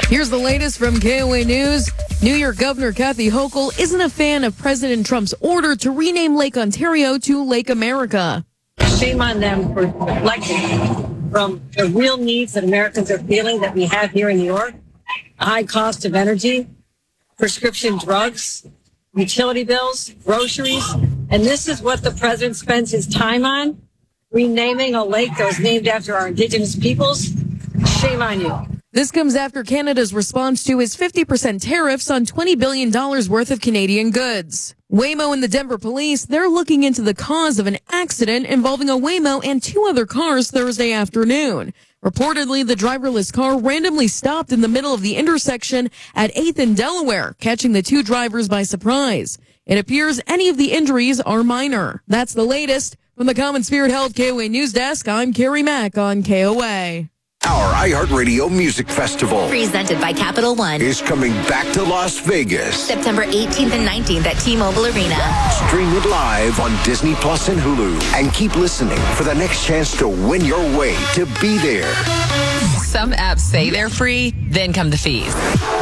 Here's the latest from KOA News. New York Governor Kathy Hochul isn't a fan of President Trump's order to rename Lake Ontario to Lake America. Shame on them for deflecting from the real needs that Americans are feeling that we have here in New York. A high cost of energy, prescription drugs, utility bills, groceries. And this is what the president spends his time on, renaming a lake that was named after our indigenous peoples. Shame on you. This comes after Canada's response to his 50% tariffs on $20 billion worth of Canadian goods. Waymo and the Denver police, they're looking into the cause of an accident involving a Waymo and two other cars Thursday afternoon. Reportedly, the driverless car randomly stopped in the middle of the intersection at 8th and Delaware, catching the two drivers by surprise. It appears any of the injuries are minor. That's the latest. From the Common Spirit Held KOA News Desk, I'm Carrie Mack on KOA. Our iHeartRadio Music Festival presented by Capital One is coming back to Las Vegas. September 18th and 19th at T-Mobile Arena. Stream it live on Disney Plus and Hulu. And keep listening for the next chance to win your way to be there. Some apps say they're free, then come the fees.